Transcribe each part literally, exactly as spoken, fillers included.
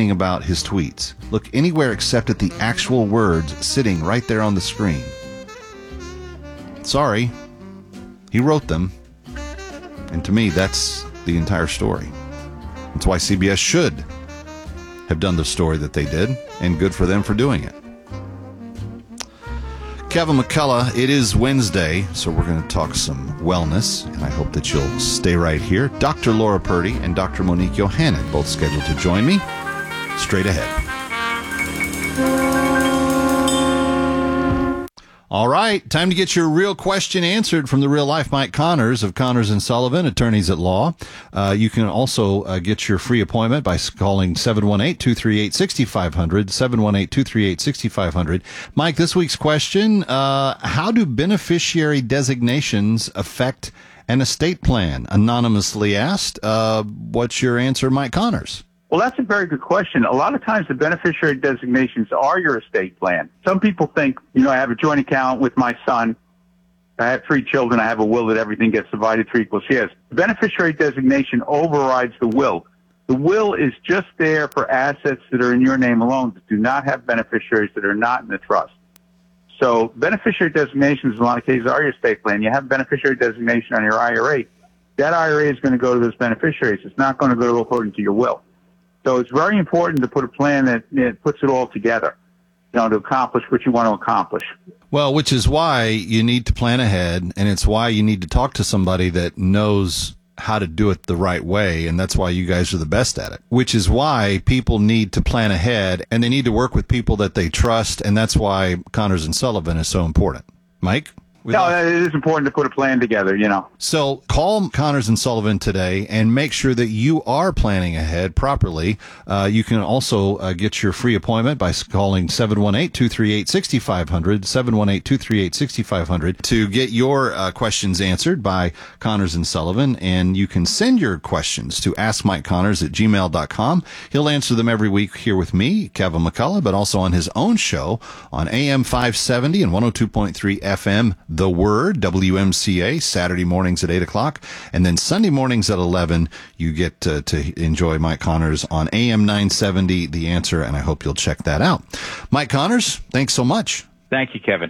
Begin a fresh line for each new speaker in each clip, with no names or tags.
anything about his tweets. Look anywhere except at the actual words sitting right there on the screen. Sorry, he wrote them. And to me, that's the entire story. That's why C B S should have done the story that they did, and good for them for doing it. Kevin McCullough, it is Wednesday, so we're going to talk some wellness, and I hope that you'll stay right here. Doctor Laura Purdy and Doctor Monique Yohannan, both scheduled to join me straight ahead. All right, time to get your real question answered from the real life Mike Connors of Connors and Sullivan, attorneys at law. Uh, you can also uh, get your free appointment by calling seven one eight, two three eight, six five zero zero, seven one eight, two three eight, six five zero zero. Mike, this week's question, uh, how do beneficiary designations affect an estate plan? Anonymously asked. Uh, what's your answer, Mike Connors?
Well, that's a very good question. A lot of times the beneficiary designations are your estate plan. Some people think, you know, I have a joint account with my son. I have three children. I have a will that everything gets divided three equal shares. The beneficiary designation overrides the will. The will is just there for assets that are in your name alone that do not have beneficiaries that are not in the trust. So beneficiary designations in a lot of cases are your estate plan. You have beneficiary designation on your I R A. That I R A is going to go to those beneficiaries. It's not going to go according to your will. So it's very important to put a plan that, that puts it all together, you know, to accomplish what you want to accomplish.
Well, which is why you need to plan ahead, and it's why you need to talk to somebody that knows how to do it the right way, and that's why you guys are the best at it. Which is why people need to plan ahead, and they need to work with people that they trust, and that's why Connors and Sullivan is so important. Mike?
No, it is important to put a plan together, you know.
So call Connors and Sullivan today and make sure that you are planning ahead properly. Uh, you can also uh, get your free appointment by calling seven one eight, two three eight, six five zero zero, seven one eight, two three eight, six five zero zero to get your uh, questions answered by Connors and Sullivan. And you can send your questions to ask mike connors at gmail dot com. He'll answer them every week here with me, Kevin McCullough, but also on his own show on A M five seventy and one oh two point three F M. The Word, W M C A, Saturday mornings at eight o'clock. And then Sunday mornings at eleven, you get to, to enjoy Mike Connors on A M nine seventy, The Answer, and I hope you'll check that out. Mike Connors, thanks so much.
Thank you, Kevin.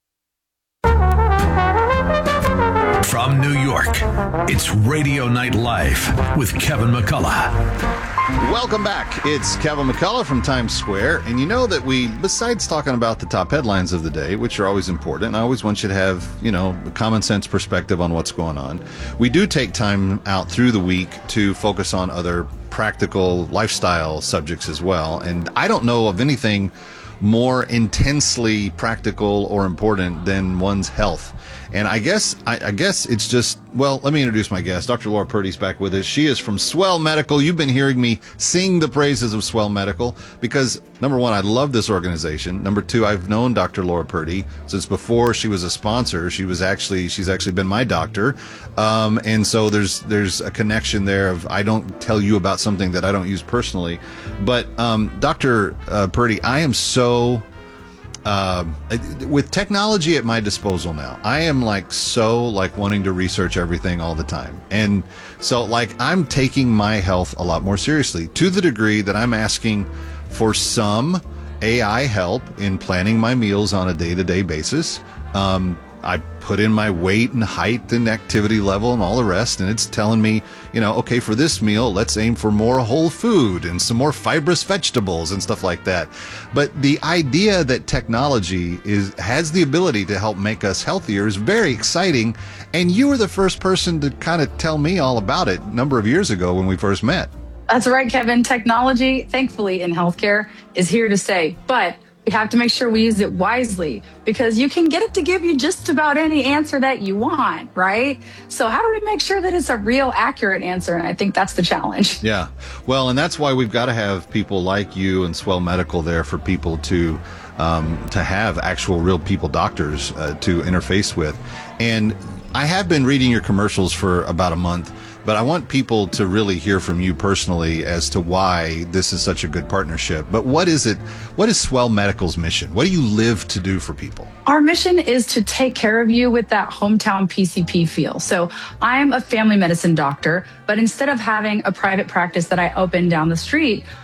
From New York, it's Radio Night Live with Kevin McCullough.
Welcome back. It's Kevin McCullough from Times Square. And you know that we, besides talking about the top headlines of the day, which are always important, and I always want you to have, you know, a common sense perspective on what's going on, we do take time out through the week to focus on other practical lifestyle subjects as well. And I don't know of anything more intensely practical or important than one's health. And I guess I, I guess it's just, well, let me introduce my guest. Doctor Laura Purdy's back with us. She is from Swell Medical. You've been hearing me sing the praises of Swell Medical because, number one, I love this organization. Number two, I've known Doctor Laura Purdy since before she was a sponsor. She was actually, she's actually been my doctor. Um, and so there's there's a connection there of I don't tell you about something that I don't use personally. But um, Doctor Uh, Purdy, I am so... Uh, with technology at my disposal now, I am like so like wanting to research everything all the time. And so like I'm taking my health a lot more seriously to the degree that I'm asking for some A I help in planning my meals on a day-to-day basis. Um, I put in my weight and height and activity level and all the rest, and it's telling me, you know, okay, for this meal, let's aim for more whole food and some more fibrous vegetables and stuff like that. But the idea that technology is has the ability to help make us healthier is very exciting, and you were the first person to kind of tell me all about it a number of years ago when we first met.
That's right, Kevin. Technology, thankfully, in healthcare is here to stay, but we have to make sure we use it wisely because you can get it to give you just about any answer that you want, right? So how do we make sure that it's a real accurate answer? And I think that's the challenge.
Yeah. Well, and that's why we've got to have people like you and Swell Medical there for people to um, to have actual real people doctors uh, to interface with. And I have been reading your commercials for about a month, but I want people to really hear from you personally as to why this is such a good partnership. But what is it? What is Swell Medical's mission? What do you live to do for people?
Our mission is to take care of you with that hometown P C P feel. So I'm a family medicine doctor, but instead of having a private practice that I open down the street,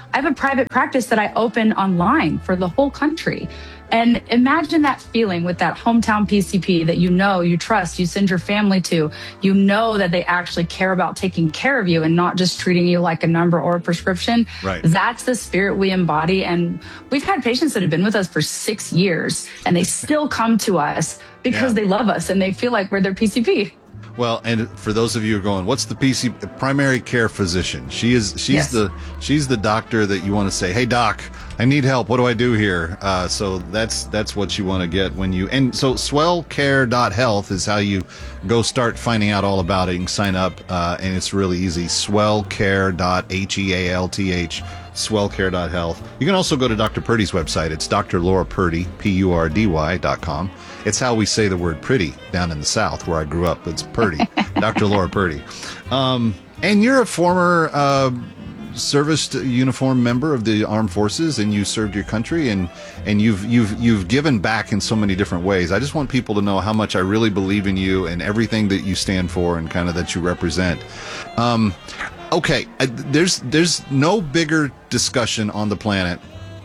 I have a private practice that I open online for the whole country. And imagine that feeling with that hometown P C P that you know, you trust, you send your family to, you know that they actually care about taking care of you and not just treating you like a number or a prescription.
Right.
That's the spirit we embody. And we've had patients that have been with us for six years and they still come to us because
Yeah.
they love us and they feel like we're their P C P.
Well, and for those of you who are going, what's the P C primary care physician? She is she's
Yes.
the she's the doctor that you want to say, hey doc, I need help. What do I do here? Uh, so that's that's what you want to get when you and so swell care dot health is how you go start finding out all about it. You can sign up, uh, and it's really easy. swell care dot health, swell care dot health. You can also go to Doctor Purdy's website. It's Doctor Laura Purdy, P U R D Y dot com. It's how we say the word pretty down in the South where I grew up. It's Purdy, Doctor Laura Purdy. Um, and you're a former uh, serviced uniform member of the armed forces, and you served your country, and and you've you've you've given back in so many different ways. I just want people to know how much I really believe in you and everything that you stand for and kind of that you represent. Um, okay, I, there's there's no bigger discussion on the planet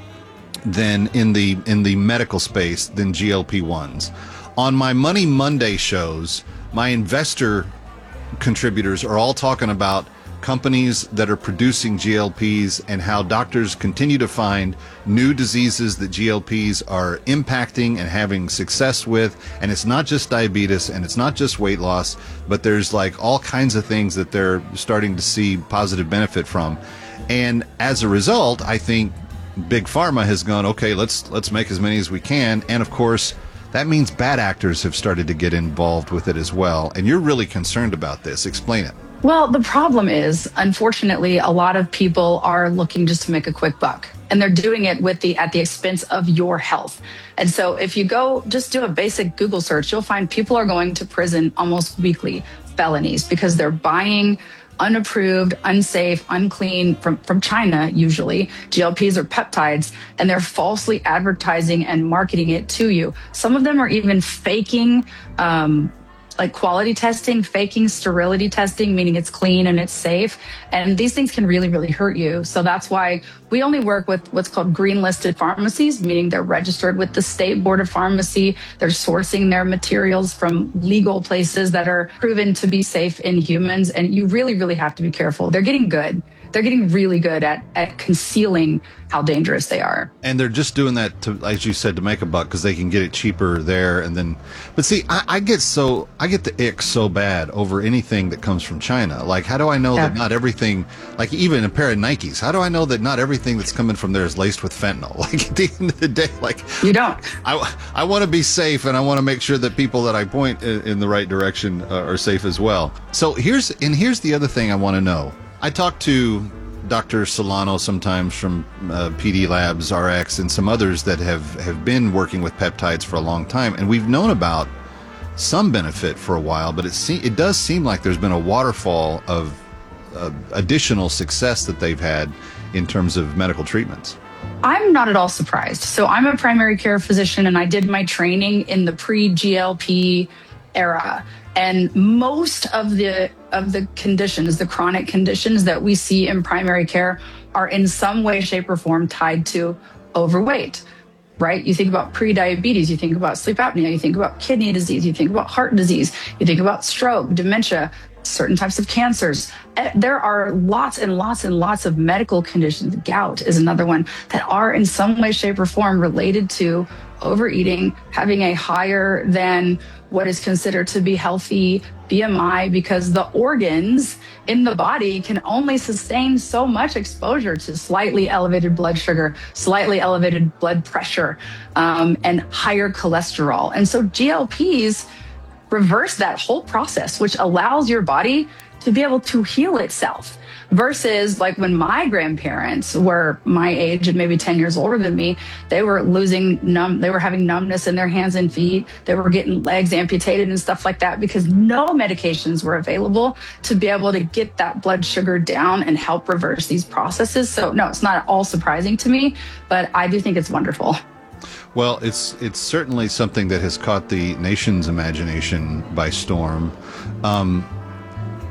than in the in the medical space than G L P ones. On my Money Monday shows, my investor contributors are all talking about companies that are producing G L Ps and how doctors continue to find new diseases that G L Ps are impacting and having success with. And it's not just diabetes and it's not just weight loss, but there's like all kinds of things that they're starting to see positive benefit from. And as a result, I think Big Pharma has gone, okay, let's let's make as many as we can. And of course, that means bad actors have started to get involved with it as well. And you're really concerned about this. Explain it.
Well, the problem is, unfortunately, a lot of people are looking just to make a quick buck, and they're doing it with the at the expense of your health. And so if you go just do a basic Google search, you'll find people are going to prison almost weekly, felonies, because they're buying unapproved, unsafe, unclean from, from China, usually G L Ps or peptides, and they're falsely advertising and marketing it to you. Some of them are even faking um, like quality testing, faking sterility testing, meaning it's clean and it's safe. And these things can really, really hurt you. So that's why we only work with what's called green listed pharmacies, meaning they're registered with the State Board of Pharmacy. They're sourcing their materials from legal places that are proven to be safe in humans. And you really, really have to be careful. They're getting good. They're getting really good at, at concealing how dangerous they are.
And they're just doing that to, as you said, to make a buck because they can get it cheaper there. And then, but see, I, I get so, I get the ick so bad over anything that comes from China. Like, how do I know
Yeah.
that not everything, like even a pair of Nikes, how do I know that not everything that's coming from there is laced with fentanyl? Like at the end of the day, like
You don't.
I, I want to be safe and I want to make sure that people that I point in, in the right direction uh, are safe as well. So here's, and here's the other thing I want to know. I talked to Doctor Solano sometimes from uh, P D Labs, R X, and some others that have, have been working with peptides for a long time. And we've known about some benefit for a while, but it, se- it does seem like there's been a waterfall of uh, additional success that they've had in terms of medical treatments.
I'm not at all surprised. So I'm a primary care physician and I did my training in the pre-G L P era. And most of the of the conditions, the chronic conditions that we see in primary care are in some way, shape, or form tied to overweight, right? You think about pre-diabetes, you think about sleep apnea, you think about kidney disease, you think about heart disease, you think about stroke, dementia, certain types of cancers. There are lots and lots and lots of medical conditions. Gout is another one that are in some way, shape, or form related to overeating, having a higher than what is considered to be healthy B M I, because the organs in the body can only sustain so much exposure to slightly elevated blood sugar, slightly elevated blood pressure, um, and higher cholesterol. And so G L Ps reverse that whole process, which allows your body to be able to heal itself. Versus like when my grandparents were my age and maybe ten years older than me, they were losing numb, they were having numbness in their hands and feet. They were getting legs amputated and stuff like that because no medications were available to be able to get that blood sugar down and help reverse these processes. So no, it's not at all surprising to me, but I do think it's wonderful.
Well, it's it's certainly something that has caught the nation's imagination by storm. Um,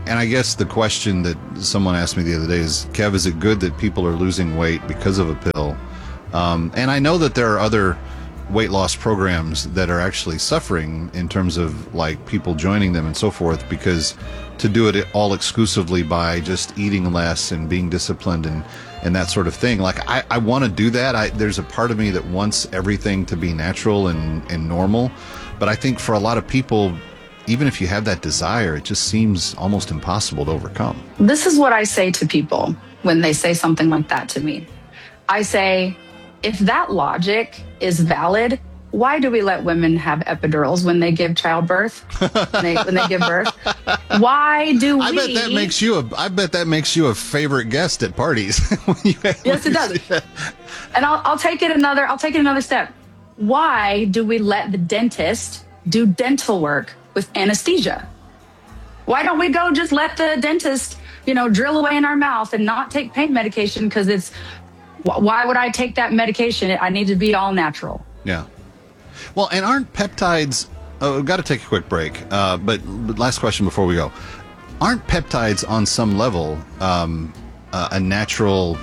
and I guess the question that someone asked me the other day is, Kev, is it good that people are losing weight because of a pill? Um, and I know that there are other weight loss programs that are actually suffering in terms of like people joining them and so forth, because to do it all exclusively by just eating less and being disciplined and, and that sort of thing. Like I, I want to do that. I, there's a part of me that wants everything to be natural and, and normal. But I think for a lot of people, even if you have that desire, it just seems almost impossible to overcome.
This is what I say to people when they say something like that to me. I say, if that logic is valid, why do we let women have epidurals when they give childbirth? when, they, when they give birth? Why do we?
I bet that makes you a. I bet that makes you a favorite guest at parties. when you,
yes, it does. And I'll, I'll take it another. I'll take it another step. Why do we let the dentist do dental work with anesthesia? Why don't we go just let the dentist, you know, drill away in our mouth and not take pain medication? Because it's. Why would I take that medication? I need to be all natural.
Yeah. Well, and aren't peptides, oh, we've got to take a quick break, uh, but, but last question before we go. Aren't peptides on some level um, uh, a natural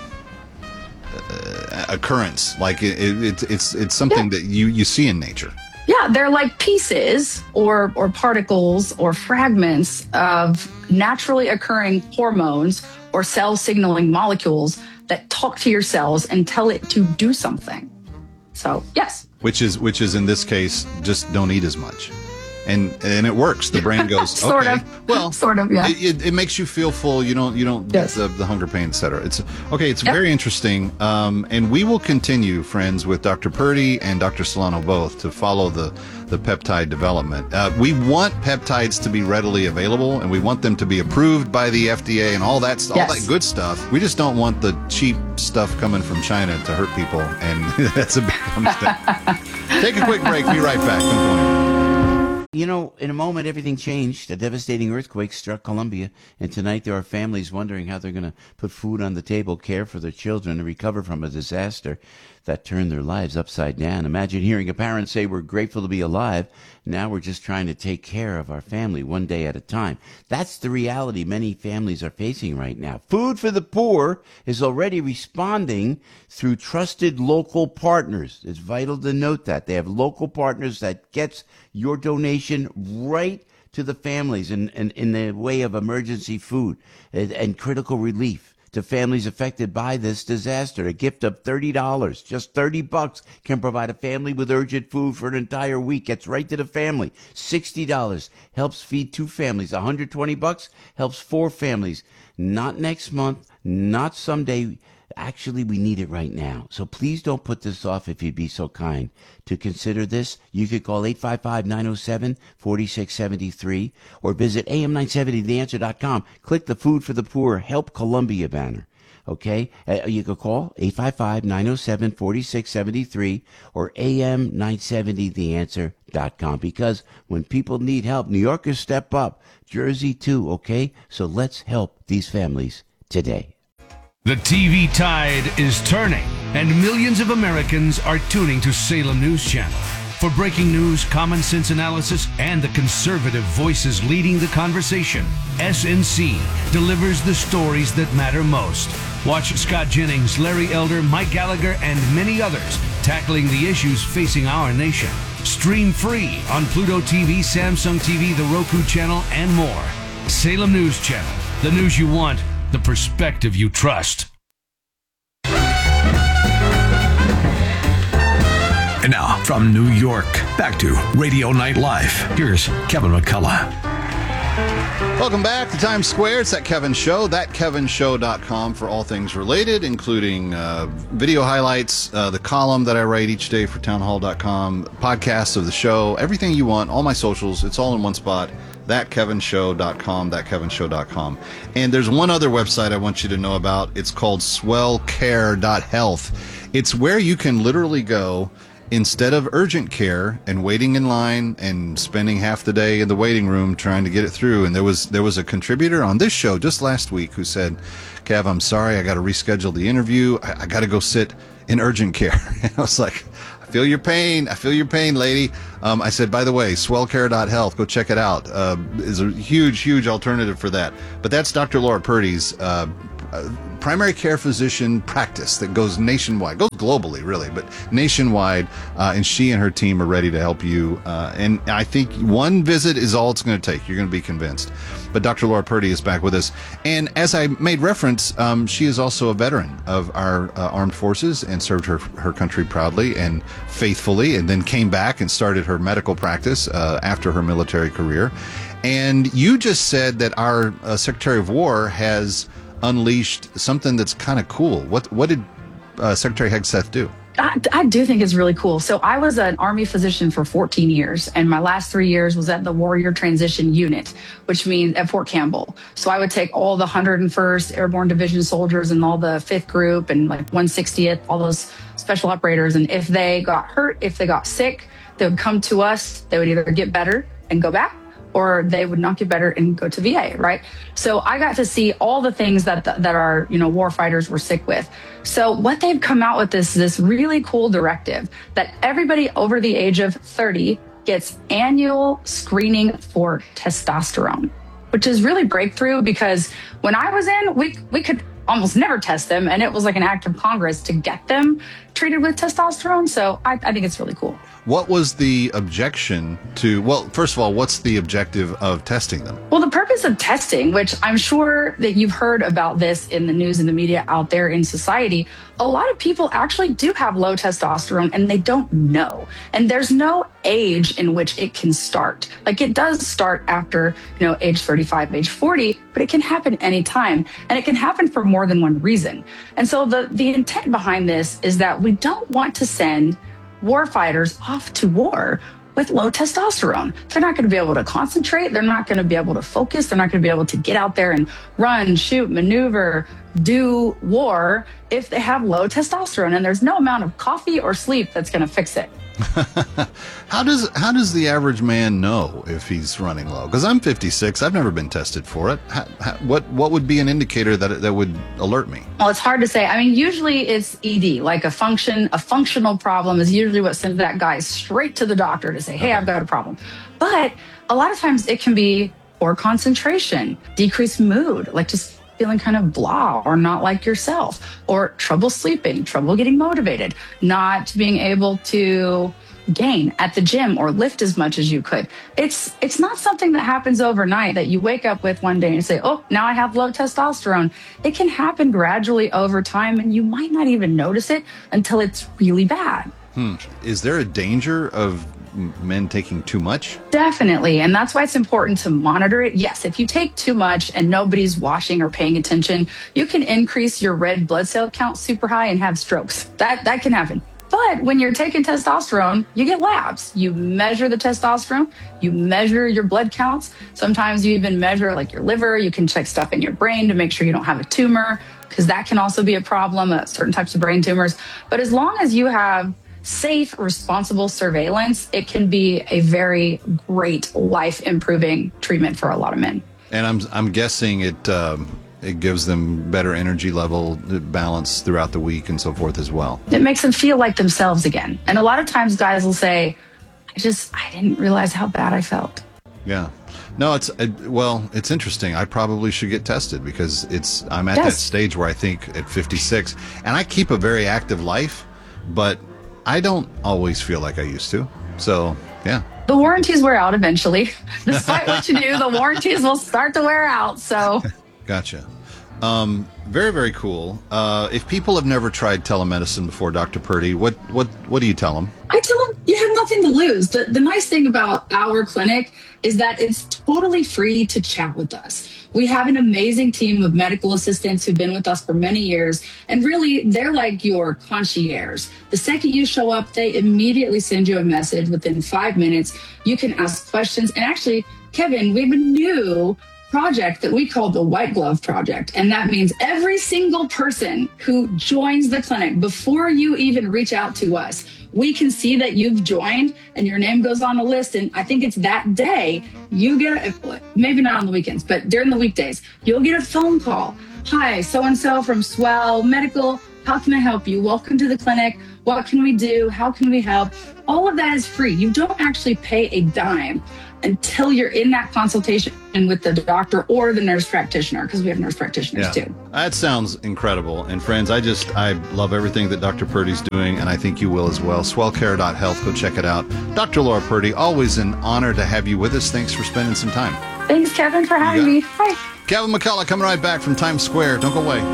uh, occurrence? Like it, it, it's it's something yeah. that you, you see in nature.
Yeah, they're like pieces or, or particles or fragments of naturally occurring hormones or cell signaling molecules that talk to your cells and tell it to do something. So, yes.
Which is, which is in this case, just don't eat as much. And and it works. The brain goes,
sort
okay.
of.
Well,
sort of, yeah.
It, it, it makes you feel full. You don't, you don't
yes.
get the, the hunger pain, et cetera. It's, okay, it's
yep.
very interesting. Um, and we will continue, friends, with Doctor Purdy and Doctor Solano both to follow the, the peptide development. Uh, we want peptides to be readily available, and we want them to be approved by the F D A and all that, all
yes.
that good stuff. We just don't want the cheap stuff coming from China to hurt people, and that's a big mistake. Take a quick break. Be right back. Don't go anywhere.
You know, in a moment, everything changed. A devastating earthquake struck Colombia, and tonight there are families wondering how they're going to put food on the table, care for their children, and recover from a disaster that turned their lives upside down. Imagine hearing a parent say, we're grateful to be alive. Now we're just trying to take care of our family one day at a time. That's the reality many families are facing right now. Food for the Poor is already responding through trusted local partners. It's vital to note that. They have local partners that gets your donation right to the families in, in, in the way of emergency food and, and critical relief to families affected by this disaster. A gift of thirty dollars, just thirty bucks, can provide a family with urgent food for an entire week. Gets right to the family. sixty dollars helps feed two families. one hundred twenty bucks helps four families. Not next month, not someday. Actually, we need it right now. So please don't put this off if you'd be so kind. To consider this, you could call eight five five, nine oh seven, four six seven three or visit A M nine seventy the answer dot com. Click the Food for the Poor Help Columbia banner. Okay? Uh, you could call eight five five, nine oh seven, four six seven three or A M nine seventy the answer dot com. Because when people need help, New Yorkers step up. Jersey too, okay? So let's help these families today.
The T V tide is turning, and millions of Americans are tuning to Salem News Channel. For breaking news, common sense analysis, and the conservative voices leading the conversation, S N C delivers the stories that matter most. Watch Scott Jennings, Larry Elder, Mike Gallagher, and many others tackling the issues facing our nation. Stream free on Pluto T V, Samsung T V, the Roku channel, and more. Salem News Channel, the news you want, the perspective you trust. And now, from New York, back to Radio Night Live. Here's Kevin McCullough.
Welcome back to Times Square. It's That Kevin Show, that kevin show dot com for all things related, including uh, video highlights, uh, the column that I write each day for townhall dot com, podcasts of the show, everything you want, all my socials. It's all in one spot. that kevin show dot com, that kevin show dot com. And there's one other website I want you to know about. It's called swell care dot health. It's where you can literally go instead of urgent care and waiting in line and spending half the day in the waiting room trying to get it through. And there was there was a contributor on this show just last week who said, Kev, I'm sorry, I got to reschedule the interview. I, I got to go sit in urgent care. And I was like, I feel your pain. I feel your pain, lady. Um, I said, by the way, swell care dot health, go check it out. Uh, is a huge, huge alternative for that. But that's Doctor Laura Purdy's uh, uh, primary care physician practice that goes nationwide, goes globally, really, but nationwide. Uh, and she and her team are ready to help you. Uh, and I think one visit is all it's going to take. You're going to be convinced. But Doctor Laura Purdy is back with us. And as I made reference, um, she is also a veteran of our uh, armed forces and served her her country proudly and faithfully, and then came back and started her medical practice uh, after her military career. And you just said that our uh, Secretary of War has unleashed something that's kind of cool. What what did uh, Secretary Hegseth do?
I, I do think it's really cool. So I was an Army physician for fourteen years, and my last three years was at the Warrior Transition Unit, which means at Fort Campbell. So I would take all the one hundred first Airborne Division soldiers and all the fifth Group and like one sixtieth, all those special operators. And if they got hurt, if they got sick, they would come to us. They would either get better and go back, or they would not get better and go to V A, right? So I got to see all the things that that our, you know, war fighters were sick with. So what they've come out with is this really cool directive that everybody over the age of thirty gets annual screening for testosterone, which is really breakthrough, because when I was in, we we could almost never test them, and it was like an act of Congress to get them treated with testosterone. So I, I think it's really cool.
What was the objection to, well, first of all, what's the objective of testing them?
Well, the purpose of testing, which I'm sure that you've heard about this in the news and the media out there in society, a lot of people actually do have low testosterone and they don't know. And there's no age in which it can start. Like, it does start after, you know, age thirty-five, age forty, but it can happen anytime. And it can happen for more than one reason. And so the, the intent behind this is that we don't want to send war fighters off to war with low testosterone. They're not going to be able to concentrate. They're not going to be able to focus. They're not going to be able to get out there and run, shoot, maneuver, do war if they have low testosterone. And there's no amount of coffee or sleep that's going to fix it.
How does how does the average man know if he's running low? Because I'm fifty-six. I've never been tested for it. How, how, what what would be an indicator that that would alert me?
Well, it's hard to say. I mean, usually it's E D, like a function, a functional problem is usually what sends that guy straight to the doctor to say, hey, okay, I've got a problem. But a lot of times it can be poor concentration, decreased mood, like just feeling kind of blah or not like yourself, or trouble sleeping, trouble getting motivated, not being able to gain at the gym or lift as much as you could. It's it's not something that happens overnight, that you wake up with one day and say, oh, now I have low testosterone. It can happen gradually over time, and you might not even notice it until it's really bad.
Hmm. Is there a danger of men taking too much?
Definitely. And that's why it's important to monitor it. Yes, if you take too much and nobody's watching or paying attention, you can increase your red blood cell count super high and have strokes. That that can happen. But when you're taking testosterone, you get labs. You measure the testosterone, you measure your blood counts. Sometimes you even measure like your liver. You can check stuff in your brain to make sure you don't have a tumor, because that can also be a problem, uh, certain types of brain tumors. But as long as you have safe, responsible surveillance, it can be a very great life-improving treatment for a lot of men.
And I'm I'm guessing it um, it gives them better energy level balance throughout the week and so forth as well.
It makes them feel like themselves again. And a lot of times guys will say, I just, I didn't realize how bad I felt.
Yeah. No, it's, uh, well, it's interesting. I probably should get tested, because it's, I'm at
yes.
that stage where I think at fifty-six, and I keep a very active life, but I don't always feel like I used to. So, yeah.
The warranties wear out eventually. Despite what you do, the warranties will start to wear out. So,
gotcha. Um, very, very cool. Uh, if people have never tried telemedicine before, Doctor Purdy, what, what, what do you tell them?
I tell them you have nothing to lose. The, the nice thing about our clinic is that it's totally free to chat with us. We have an amazing team of medical assistants who've been with us for many years, and really, they're like your concierge. The second you show up, they immediately send you a message within five minutes. You can ask questions. And actually, Kevin, we have a new project that we call the White Glove Project. And that means every single person who joins the clinic, before you even reach out to us, we can see that you've joined and your name goes on the list. And I think it's that day you get, a, maybe not on the weekends, but during the weekdays, you'll get a phone call. Hi, so-and-so from Swell Medical How can I help you? Welcome to the clinic. What can we do? How can we help? All of that is free. You don't actually pay a dime until you're in that consultation with the doctor or the nurse practitioner, because we have nurse practitioners
Yeah.
too.
That sounds incredible. And friends, I just, I love everything that Doctor Purdy's doing, and I think you will as well. swell care dot health, go check it out. Doctor Laura Purdy, always an honor to have you with us. Thanks for spending some time.
Thanks, Kevin, for having
You
me.
got
Bye.
Kevin McCullough coming right back from Times Square. Don't go away.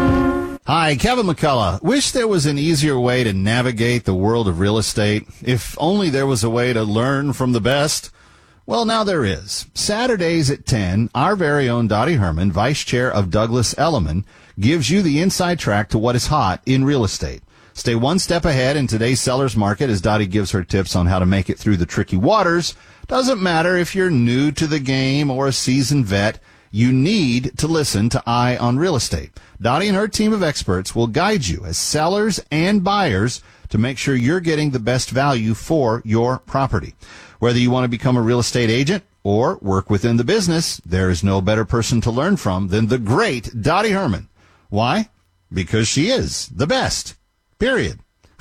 Hi, Kevin McCullough. Wish there was an easier way to navigate the world of real estate. If only there was a way to learn from the best. Well, now there is. Saturdays at ten, our very own Dottie Herman, Vice Chair of Douglas Elliman, gives you the inside track to what is hot in real estate. Stay one step ahead in today's seller's market as Dottie gives her tips on how to make it through the tricky waters. Doesn't matter if you're new to the game or a seasoned vet, you need to listen to Eye on Real Estate. Dottie and her team of experts will guide you as sellers and buyers to make sure you're getting the best value for your property. Whether you want to become a real estate agent or work within the business, there is no better person to learn from than the great Dottie Herman. Why? Because she is the best. Period.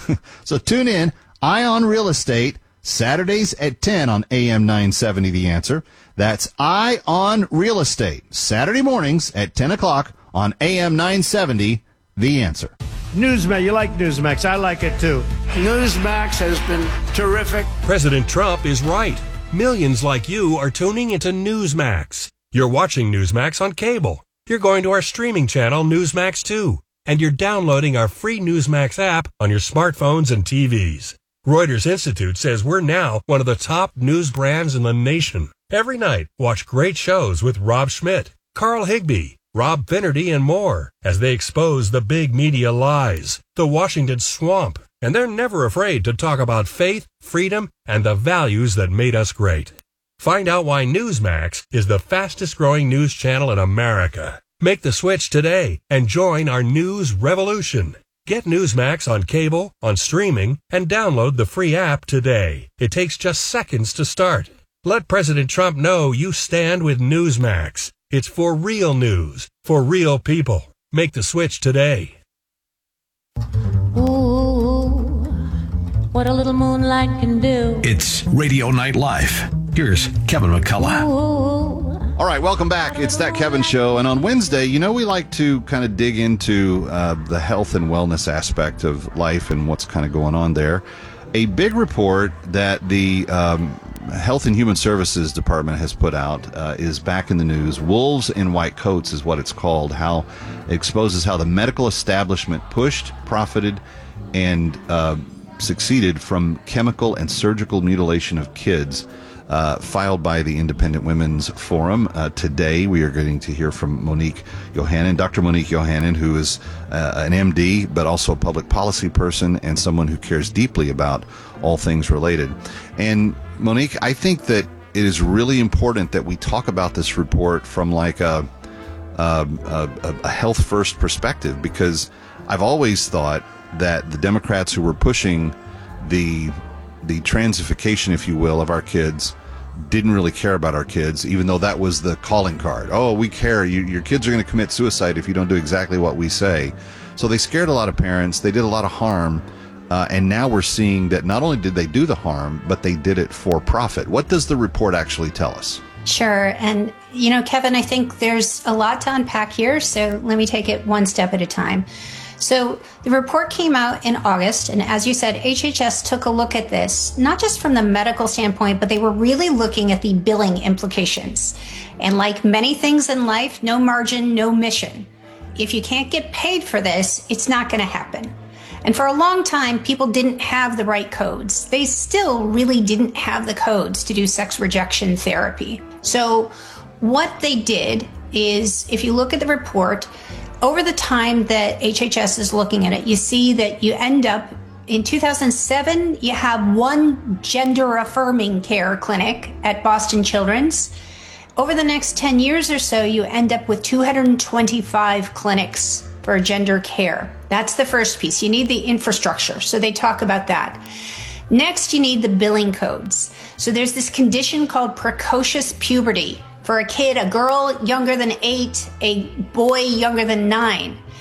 So tune in, Eye on Real Estate, Saturdays at ten on A M nine seventy, The Answer. That's Eye on Real Estate, Saturday mornings at ten o'clock on A M nine seventy, The Answer.
Newsmax, you like Newsmax. I like it too.
Newsmax has been terrific.
President Trump is right. Millions like you are tuning into Newsmax. You're watching Newsmax on cable. You're going to our streaming channel, Newsmax two. And you're downloading our free Newsmax app on your smartphones and T Vs. Reuters Institute says we're now one of the top news brands in the nation. Every night, watch great shows with Rob Schmidt, Carl Higbie, Rob Finnerty, and more as they expose the big media lies, the Washington swamp, and they're never afraid to talk about faith, freedom, and the values that made us great. Find out why Newsmax is the fastest growing news channel in America. Make the switch today and join our news revolution. Get Newsmax on cable, on streaming, and download the free app today. It takes just seconds to start. Let President Trump know you stand with Newsmax. It's for real news, for real people. Make the switch today.
Ooh, what a little moonlight can do.
It's Radio Night Live. Here's Kevin McCullough.
Ooh.
All right, welcome back. It's That Kevin Show. And on Wednesday, you know, we like to kind of dig into uh, the health and wellness aspect of life and what's kind of going on there. A big report that the um, Health and Human Services Department has put out uh, is back in the news. Wolves in White Coats is what it's called. How it exposes how the medical establishment pushed, profited, and uh, succeeded from chemical and surgical mutilation of kids. Uh, filed by the Independent Women's Forum. Uh, today, we are getting to hear from Monique Yohannan, Doctor Monique Yohannan, who is uh, an M D, but also a public policy person and someone who cares deeply about all things related. And Monique, I think that it is really important that we talk about this report from like a, a, a, a health first perspective, because I've always thought that the Democrats who were pushing the the transification, if you will, of our kids didn't really care about our kids, even though that was the calling card. Oh, we care. You, your kids are going to commit suicide if you don't do exactly what we say. So they scared a lot of parents. They did a lot of harm. Uh, and now we're seeing that not only did they do the harm, but they did it for profit. What does the report actually tell us?
Sure. And, you know, Kevin, I think there's a lot to unpack here. So let me take it one step at a time. So the report came out in August, and as you said, H H S took a look at this, not just from the medical standpoint, but they were really looking at the billing implications. And like many things in life, no margin, no mission. If you can't get paid for this, it's not going to happen. And for a long time, people didn't have the right codes. They still really didn't have the codes to do sex rejection therapy. So what they did is, if you look at the report, over the time that H H S is looking at it, you see that you end up, in two thousand seven, you have one gender-affirming care clinic at Boston Children's. Over the next ten years or so, you end up with two hundred twenty-five clinics for gender care. That's the first piece. You need the infrastructure, so they talk about that. Next, you need the billing codes. So there's this condition called precocious puberty. For a kid, a girl younger than eight, a boy younger than nine.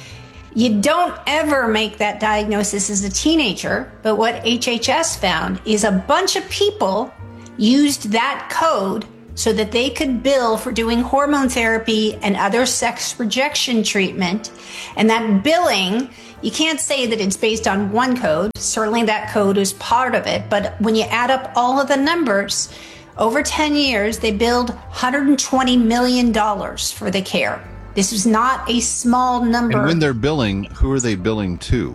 You don't ever make that diagnosis as a teenager, but what H H S found is a bunch of people used that code so that they could bill for doing hormone therapy and other sex rejection treatment. And that billing, you can't say that it's based on one code. Certainly that code is part of it. But when you add up all of the numbers, over ten years, they billed one hundred twenty million dollars for the care. This is not a small number.
And when they're billing, who are they billing to?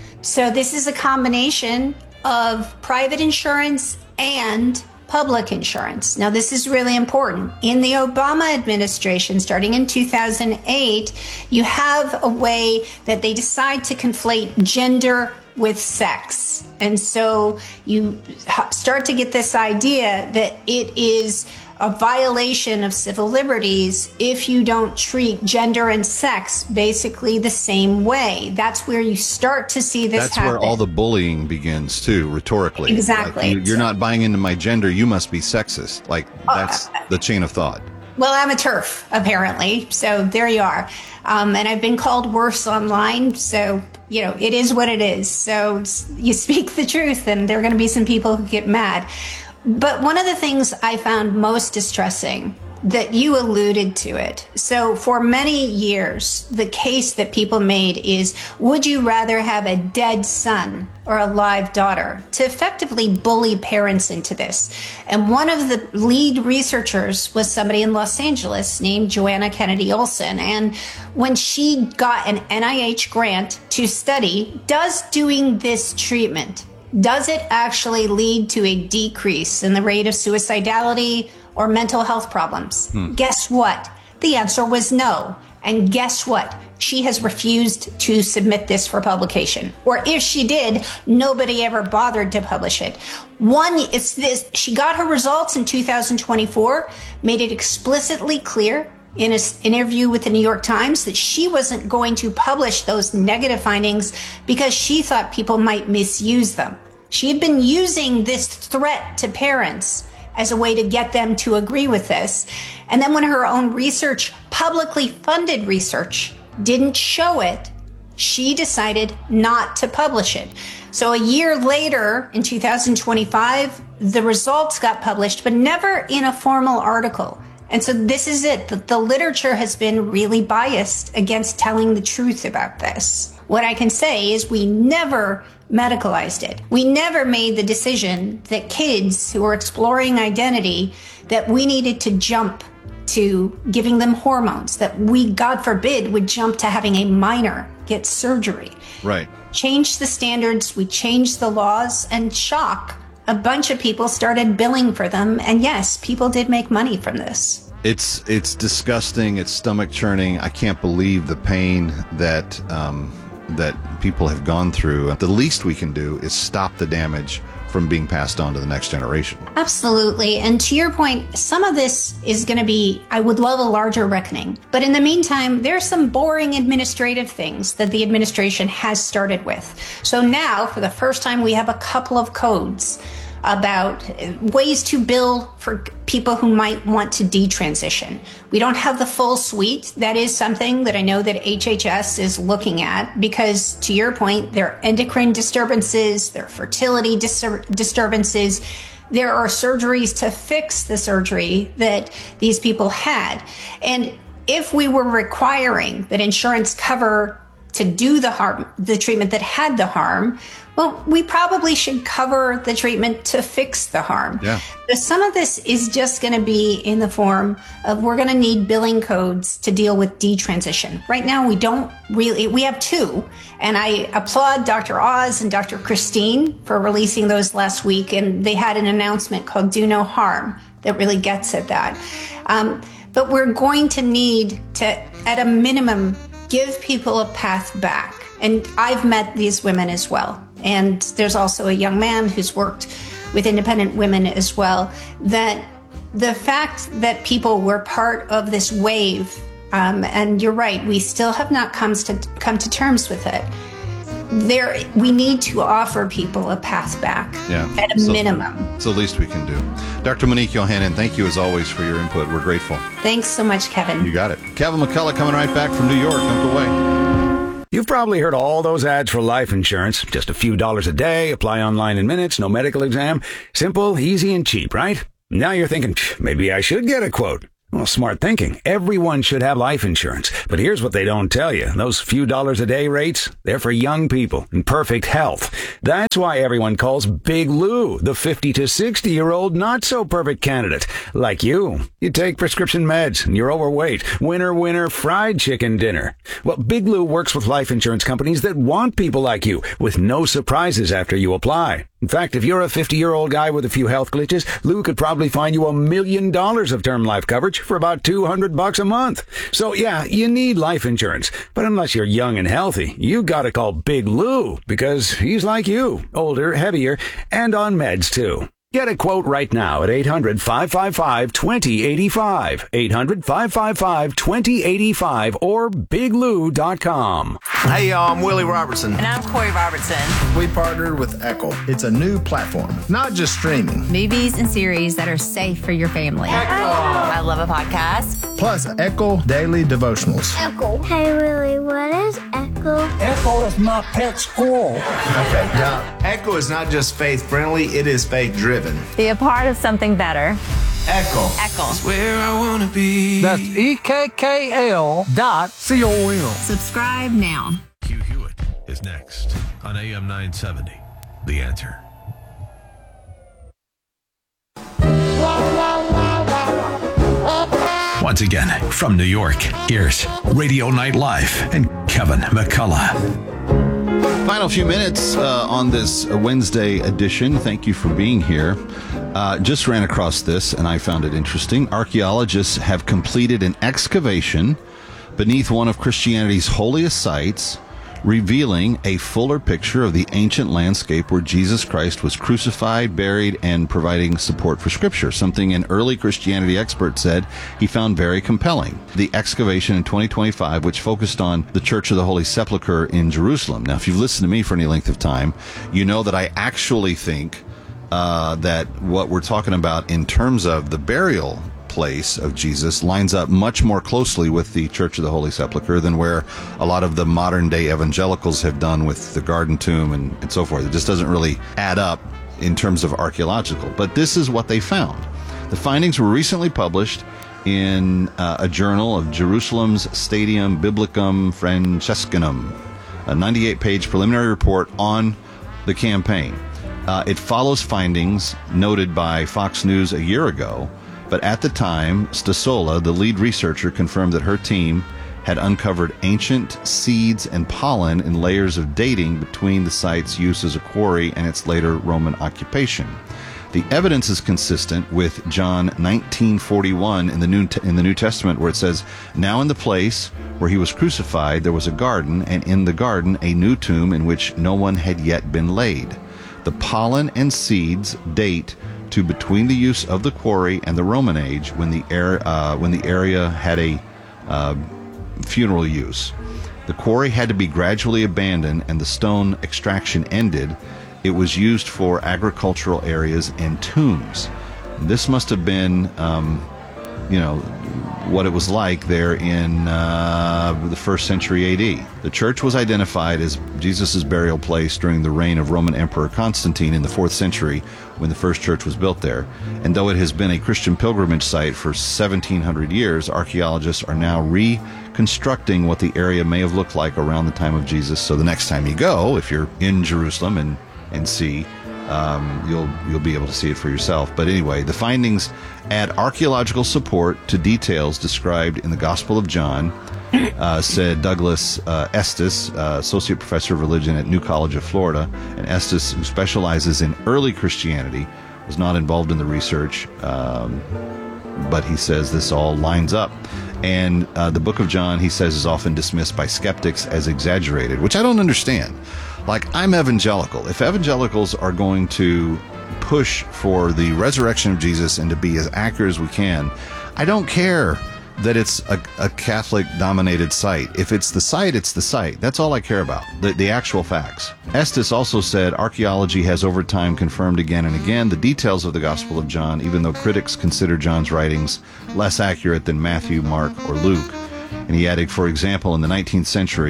So this is a combination of private insurance and public insurance. Now, this is really important. In the Obama administration, starting in two thousand eight, you have a way that they decide to conflate gender with sex. And so you start to get this idea that it is a violation of civil liberties if you don't treat gender and sex basically the same way. That's where you start to see this
That's
happen.
where all the bullying begins, too, rhetorically.
Exactly.
Like, you, you're not buying into my gender, you must be sexist. Like, that's
uh,
the chain of thought.
Well, I'm a TERF, apparently. So there you are. Um, and I've been called worse online. So, you know, it is what it is. So you speak the truth and there are going to be some people who get mad. But one of the things I found most distressing, that you alluded to it. So for many years, the case that people made is, would you rather have a dead son or a live daughter, to effectively bully parents into this? And one of the lead researchers was somebody in Los Angeles named Joanna Kennedy Olson. And when she got an N I H grant to study, does doing this treatment, does it actually lead to a decrease in the rate of suicidality or mental health problems? Hmm. Guess what? The answer was no. And guess what? She has refused to submit this for publication. Or if she did, nobody ever bothered to publish it. One, it's this, she got her results in two thousand twenty-four, made it explicitly clear in an interview with the New York Times that she wasn't going to publish those negative findings because she thought people might misuse them. She had been using this threat to parents as a way to get them to agree with this. And then when her own research, publicly funded research, didn't show it, she decided not to publish it. So a year later, in two thousand twenty-five, the results got published, but never in a formal article. And so this is it. The, the literature has been really biased against telling the truth about this. What I can say is we never medicalized it. We never made the decision that kids who are exploring identity, that we needed to jump to giving them hormones, that we, God forbid, would jump to having a minor get surgery.
Right.
Changed the standards, we changed the laws, and shock, a bunch of people started billing for them. And yes, people did make money from this.
It's it's disgusting. It's stomach churning. I can't believe the pain that um, that people have gone through. The least we can do is stop the damage from being passed on to the next generation.
Absolutely. And to your point, some of this is going to be, I would love a larger reckoning. But in the meantime, there's some boring administrative things that the administration has started with. So now, for the first time, we have a couple of codes about ways to bill for people who might want to detransition. We don't have the full suite. That is something that I know that H H S is looking at because, to your point, there are endocrine disturbances, there are fertility dis- disturbances, there are surgeries to fix the surgery that these people had. And if we were requiring that insurance cover to do the harm, the treatment that had the harm, well, we probably should cover the treatment to fix the harm.
Yeah.
But some of this is just going to be in the form of we're going to need billing codes to deal with detransition. Right now, we don't really, we have two. And I applaud Doctor Oz and Doctor Christine for releasing those last week. And they had an announcement called Do No Harm that really gets at that. Um, but we're going to need to, at a minimum, give people a path back. And I've met these women as well. And there's also a young man who's worked with independent women as well, that the fact that people were part of this wave, um, and you're right, we still have not come to, come to terms with it. There, we need to offer people a path back
yeah.
at a
so,
minimum.
It's the least we can do. Doctor Monique Yohannan, thank you as always for your input. We're grateful.
Thanks so much, Kevin.
You got it. Kevin McCullough coming right back from New York. Don't go away.
You've probably heard all those ads for life insurance. Just a few dollars a day, apply online in minutes, no medical exam. Simple, easy, and cheap, right? Now you're thinking, maybe I should get a quote. Well, smart thinking. Everyone should have life insurance. But here's what they don't tell you. Those few dollars a day rates, they're for young people in perfect health. That's why everyone calls Big Lou the fifty to sixty-year-old not-so-perfect candidate. Like you. You take prescription meds and you're overweight. Winner, winner, fried chicken dinner. Well, Big Lou works with life insurance companies that want people like you with no surprises after you apply. In fact, if you're a fifty-year-old guy with a few health glitches, Lou could probably find you a million dollars of term life coverage for about two hundred bucks a month. So yeah, you need life insurance. But unless you're young and healthy, you gotta call Big Lou because he's like you, older, heavier, and on meds too. Get a quote right now at eight hundred, five five five, two zero eight five, eight hundred, five five five, two zero eight five, or big lou dot com.
Hey y'all, I'm Willie Robertson.
And I'm Corey Robertson.
We partnered with Echo. It's a new platform, not just streaming.
Movies and series that are safe for your family. Echo. I love a podcast.
Plus Echo Daily Devotionals.
Echo. Hey Willie, what is Echo?
Echo is my pet squirrel.
Okay, now, Echo is not just faith-friendly, it is faith-driven.
Be a part of something better.
Echo.
Echo.
That's where I want to be.
That's E K K L dot C O M.
Subscribe now.
Hugh Hewitt is next on A M nine seventy. The Answer. Once again, from New York, here's Radio Night Live and Kevin McCullough.
Final few minutes uh, on this Wednesday edition. Thank you for being here. Uh, just ran across this and I found it interesting. Archaeologists have completed an excavation beneath one of Christianity's holiest sites, revealing a fuller picture of the ancient landscape where Jesus Christ was crucified, buried, and providing support for Scripture, something an early Christianity expert said he found very compelling. The excavation in twenty twenty-five, which focused on the Church of the Holy Sepulchre in Jerusalem. Now, if you've listened to me for any length of time, you know that I actually think uh, that what we're talking about in terms of the burial place of Jesus lines up much more closely with the Church of the Holy Sepulchre than where a lot of the modern day evangelicals have done with the Garden Tomb and, and so forth. It just doesn't really add up in terms of archaeological. But this is what they found. The findings were recently published in uh, a journal of Jerusalem's Stadium Biblicum Francescanum, a ninety-eight page preliminary report on the campaign. Uh, it follows findings noted by Fox News a year ago. But at the time, Stasola, the lead researcher, confirmed that her team had uncovered ancient seeds and pollen in layers of dating between the site's use as a quarry and its later Roman occupation. The evidence is consistent with John nineteen forty-one in the New in the New Testament, where it says, "Now in the place where he was crucified there was a garden, and in the garden a new tomb in which no one had yet been laid. The pollen and seeds date to between the use of the quarry and the Roman age, when the air, uh, when the area had a uh, funeral use. The quarry had to be gradually abandoned and the stone extraction ended. It was used for agricultural areas and tombs." This must have been, um, you know, what it was like there in uh, the first century A D. The church was identified as Jesus' burial place during the reign of Roman Emperor Constantine in the fourth century, when the first church was built there. And though it has been a Christian pilgrimage site for seventeen hundred years, archaeologists are now reconstructing what the area may have looked like around the time of Jesus. So the next time you go, if you're in Jerusalem and, and see, um, you'll you'll be able to see it for yourself. But anyway, the findings add archaeological support to details described in the Gospel of John, uh, said Douglas uh, Estes, uh, Associate Professor of Religion at New College of Florida. And Estes, who specializes in early Christianity, was not involved in the research, um, but he says this all lines up. And uh, the book of John, he says, is often dismissed by skeptics as exaggerated, which I don't understand. Like, I'm evangelical. If evangelicals are going to push for the resurrection of Jesus and to be as accurate as we can, I don't care that it's a, a Catholic-dominated site. If it's the site, it's the site. That's all I care about, the, the actual facts. Estes also said archaeology has over time confirmed again and again the details of the Gospel of John, even though critics consider John's writings less accurate than Matthew, Mark, or Luke. And he added, for example, in the nineteenth century,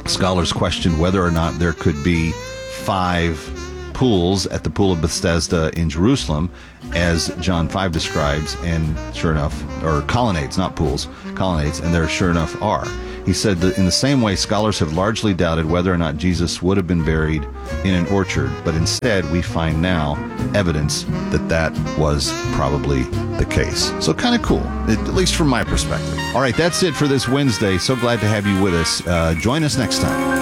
Scholars questioned whether or not there could be five pools at the Pool of Bethesda in Jerusalem, as John five describes, and sure enough, or colonnades, not pools, colonnades, and there sure enough are. He said that in the same way, scholars have largely doubted whether or not Jesus would have been buried in an orchard, but instead we find now evidence that that was probably the case. So kind of cool, at least from my perspective. All right, that's it for this Wednesday. So glad to have you with us. Uh, join us next time.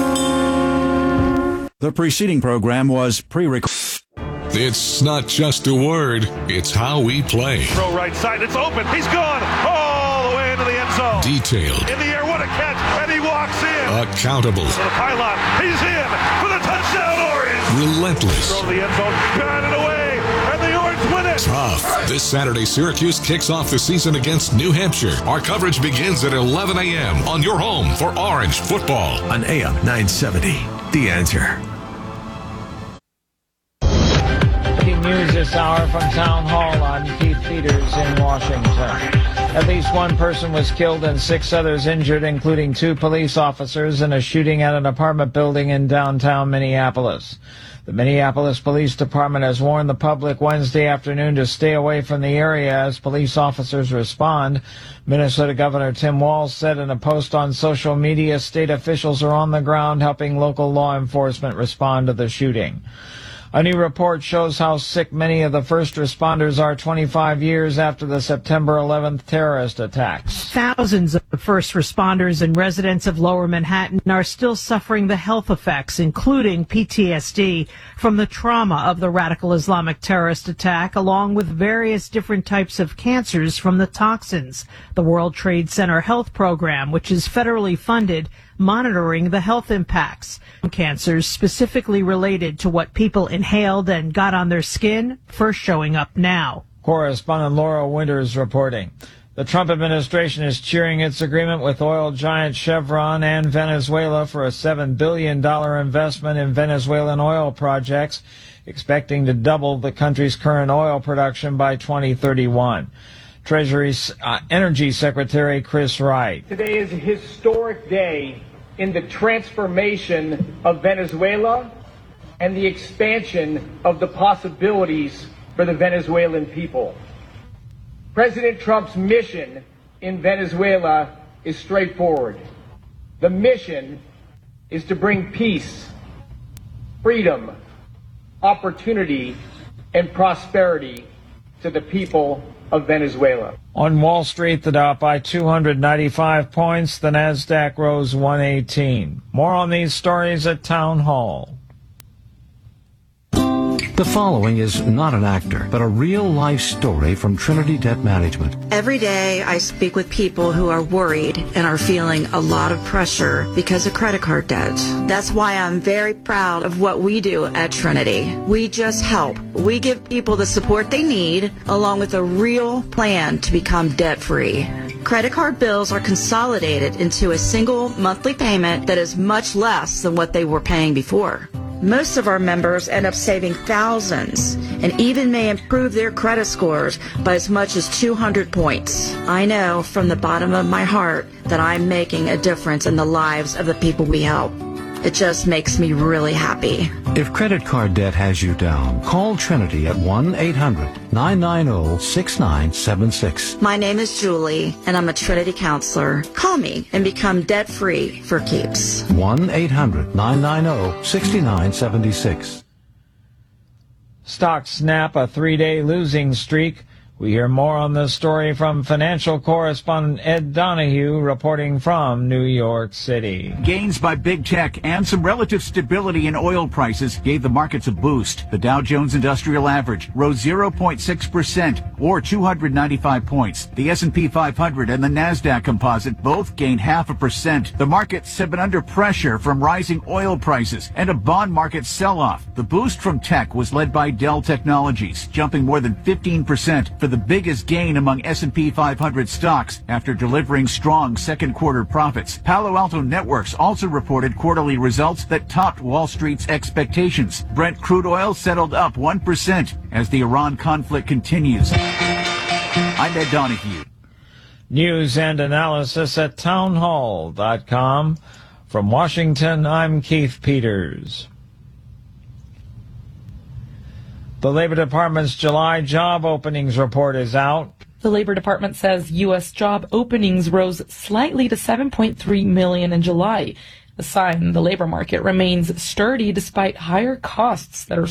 The preceding program was pre-recorded.
It's not just a word, it's how we play.
Throw right side, it's open, he's gone all the way into the end zone.
Detailed.
In the air, what a catch, and he walks in.
Accountable.
For the pylon, he's in for the touchdown, Orange.
Relentless.
Throw the end zone, got it away, and the Orange win it.
Tough. This Saturday, Syracuse kicks off the season against New Hampshire. Our coverage begins at eleven a.m. on your home for Orange football.
On A M nine seventy, The Answer.
News this hour from Town Hall. I'm Keith Peters in Washington. At least one person was killed and six others injured, including two police officers, in a shooting at an apartment building in downtown Minneapolis. The Minneapolis Police Department has warned the public Wednesday afternoon to stay away from the area as police officers respond. Minnesota Governor Tim Walz said in a post on social media, state officials are on the ground helping local law enforcement respond to the shooting. A new report shows how sick many of the first responders are twenty-five years after the September eleventh terrorist attacks.
Thousands of first responders and residents of Lower Manhattan are still suffering the health effects, including P T S D, from the trauma of the radical Islamic terrorist attack, along with various different types of cancers from the toxins. The World Trade Center Health Program, which is federally funded, monitoring the health impacts. Cancers specifically related to what people inhaled and got on their skin, first showing up now.
Correspondent Laura Winters reporting. The Trump administration is cheering its agreement with oil giant Chevron and Venezuela for a seven billion dollars investment in Venezuelan oil projects, expecting to double the country's current oil production by twenty thirty-one. Treasury uh, Energy Secretary Chris Wright.
Today is a historic day in the transformation of Venezuela and the expansion of the possibilities for the Venezuelan people. President Trump's mission in Venezuela is straightforward. The mission is to bring peace, freedom, opportunity, and prosperity to the people of Venezuela.
On Wall Street, the Dow up by two hundred ninety-five points. The Nasdaq rose one eighteen. More on these stories at Town Hall.
The following is not an actor, but a real-life story from Trinity Debt Management.
Every day I speak with people who are worried and are feeling a lot of pressure because of credit card debt. That's why I'm very proud of what we do at Trinity. We just help. We give people the support they need, along with a real plan to become debt-free. Credit card bills are consolidated into a single monthly payment that is much less than what they were paying before. Most of our members end up saving thousands and even may improve their credit scores by as much as two hundred points. I know from the bottom of my heart that I'm making a difference in the lives of the people we help. It just makes me really happy.
If credit card debt has you down, call Trinity at one eight hundred nine nine zero six nine seven six.
My name is Julie, and I'm a Trinity counselor. Call me and become debt-free for keeps.
one eight hundred nine nine zero six nine seven six.
Stocks snap a three-day losing streak. We hear more on this story from financial correspondent Ed Donahue, reporting from New York City.
Gains by big tech and some relative stability in oil prices gave the markets a boost. The Dow Jones Industrial Average rose zero point six percent, or two hundred ninety-five points. The S and P five hundred and the Nasdaq Composite both gained half a percent. The markets have been under pressure from rising oil prices and a bond market sell-off. The boost from tech was led by Dell Technologies, jumping more than fifteen percent for the biggest gain among S and P five hundred stocks after delivering strong second quarter profits. Palo Alto Networks also reported quarterly results that topped Wall Street's expectations. Brent crude oil settled up one percent as the Iran conflict continues. I'm Ed Donahue.
News and analysis at townhall dot com. From Washington, I'm Keith Peters. The Labor Department's July job openings report is out.
The Labor Department says U S job openings rose slightly to seven point three million in July, a sign the labor market remains sturdy despite higher costs that are